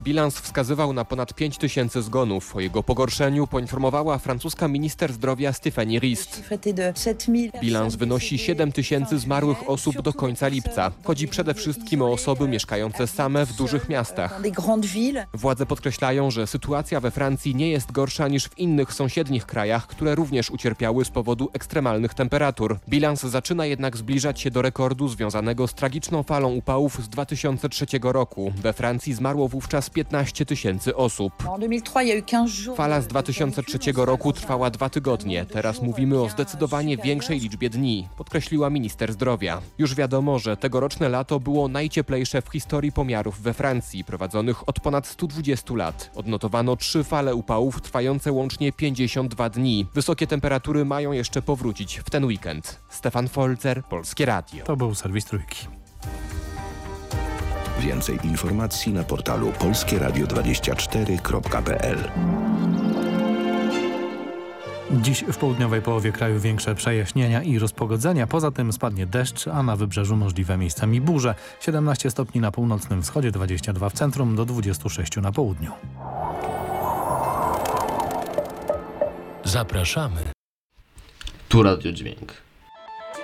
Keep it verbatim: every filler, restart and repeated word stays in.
Bilans wskazywał na ponad pięć tysięcy zgonów. O jego pogorszeniu poinformowała francuska minister zdrowia Stéphanie Rist. Bilans wynosi siedem tysięcy zmarłych osób do końca lipca. Chodzi przede wszystkim o osoby mieszkające same w dużych miastach. Władze podkreślają, że sytuacja we Francji nie jest gorsza niż w innych sąsiednich krajach, które również ucierpiały z powodu ekstremalnych temperatur. Bilans zaczyna jednak zbliżać się do rekordu związanego z tragiczną falą upałów z dwa tysiące trzeciego roku. We Francji zmarło wówczas piętnaście tysięcy osób. Fala z dwa tysiące trzeciego roku trwała dwa tygodnie. Teraz mówimy o zdecydowanie większej liczbie dni, podkreśliła minister zdrowia. Już wiadomo, że tegoroczne lato było najcieplejsze w historii pomiarów we Francji, prowadzonych od ponad stu dwudziestu lat. Odnotowano trzy fale upałów trwające łącznie pięćdziesiąt dwa dni. Wysokie temperatury mają jeszcze powrócić w ten weekend. Stefan Folzer, Polskie Radio. To był serwis Trójki. Więcej informacji na portalu polskie radio dwadzieścia cztery kropka p l. Dziś w południowej połowie kraju większe przejaśnienia i rozpogodzenia. Poza tym spadnie deszcz, a na wybrzeżu możliwe miejscami burze. siedemnaście stopni na północnym wschodzie, dwadzieścia dwa w centrum, do dwudziestu sześciu na południu. Zapraszamy. Tu Radio Dźwięk.